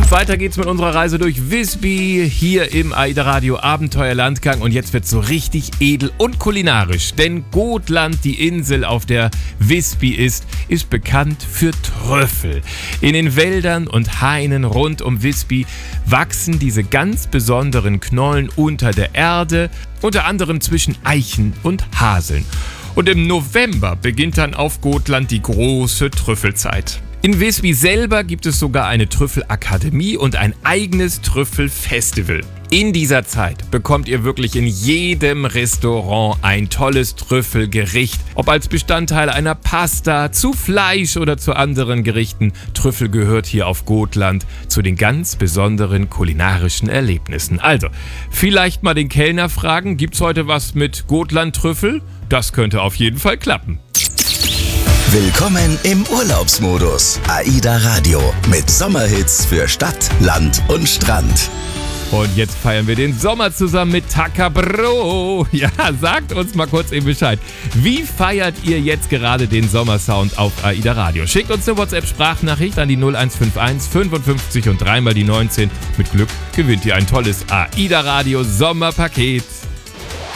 Und weiter geht's mit unserer Reise durch Visby hier im AIDA Radio Abenteuerlandgang. Und jetzt wird's so richtig edel und kulinarisch. Denn Gotland, die Insel, auf der Visby ist bekannt für Trüffel. In den Wäldern und Hainen rund um Visby wachsen diese ganz besonderen Knollen unter der Erde, unter anderem zwischen Eichen und Haseln. Und im November beginnt dann auf Gotland die große Trüffelzeit. In Visby selber gibt es sogar eine Trüffelakademie und ein eigenes Trüffelfestival. In dieser Zeit bekommt ihr wirklich in jedem Restaurant ein tolles Trüffelgericht. Ob als Bestandteil einer Pasta, zu Fleisch oder zu anderen Gerichten. Trüffel gehört hier auf Gotland zu den ganz besonderen kulinarischen Erlebnissen. Also, vielleicht mal den Kellner fragen, gibt's heute was mit Gotland-Trüffel? Das könnte auf jeden Fall klappen. Willkommen im Urlaubsmodus. AIDA Radio mit Sommerhits für Stadt, Land und Strand. Und jetzt feiern wir den Sommer zusammen mit Takabro. Ja, sagt uns mal kurz eben Bescheid. Wie feiert ihr jetzt gerade den Sommersound auf AIDA Radio? Schickt uns eine WhatsApp-Sprachnachricht an die 0151 55 und 3 mal die 19. Mit Glück gewinnt ihr ein tolles AIDA Radio Sommerpaket.